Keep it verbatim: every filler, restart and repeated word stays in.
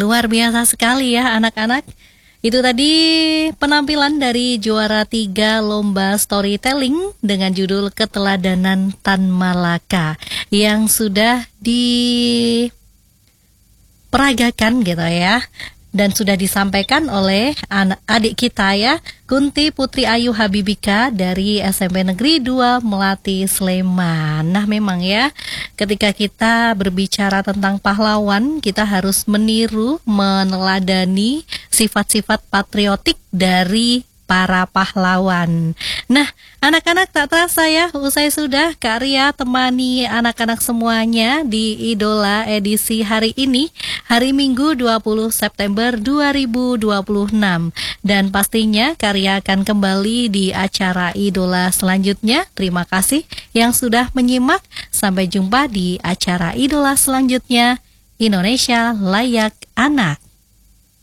Luar biasa sekali ya anak-anak. Itu tadi penampilan dari juara tiga lomba storytelling dengan judul Keteladanan Tan Malaka yang sudah diperagakan gitu ya. Dan sudah disampaikan oleh anak adik kita ya, Kunti Putri Ayu Habibika dari S M P Negeri dua Melati Sleman. Nah memang ya, ketika kita berbicara tentang pahlawan, kita harus meniru, meneladani sifat-sifat patriotik dari para pahlawan. Nah, anak-anak tak terasa ya, usai sudah Kak Ria temani anak-anak semuanya di Idola edisi hari ini, hari Minggu dua puluh September dua ribu dua puluh enam. Dan pastinya Kak Ria akan kembali di acara Idola selanjutnya. Terima kasih yang sudah menyimak. Sampai jumpa di acara Idola selanjutnya. Indonesia Layak Anak.